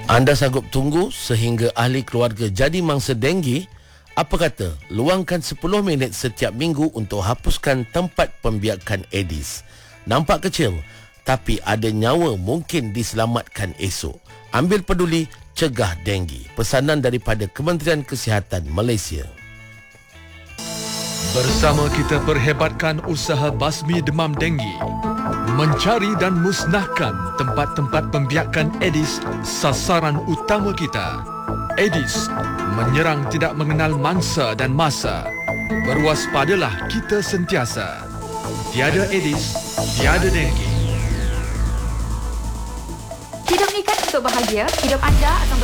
Anda sanggup tunggu sehingga ahli keluarga jadi mangsa denggi? Apa kata luangkan 10 minit setiap minggu untuk hapuskan tempat pembiakan Aedes. Nampak kecil, tapi ada nyawa mungkin diselamatkan esok. Ambil peduli, cegah denggi. Pesanan daripada Kementerian Kesihatan Malaysia. Bersama kita perhebatkan usaha basmi demam denggi. Mencari dan musnahkan tempat-tempat pembiakan Aedes sasaran utama kita. Aedes menyerang tidak mengenal mangsa dan masa. Berwaspadalah kita sentiasa. Tiada Aedes, tiada denggi. Hidup ni kan untuk bahagia. Hidup anda akan